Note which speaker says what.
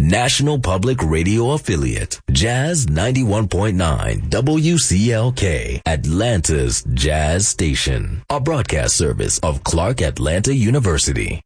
Speaker 1: National Public Radio affiliate, Jazz 91.9 WCLK, Atlanta's Jazz Station, a broadcast service of Clark Atlanta University.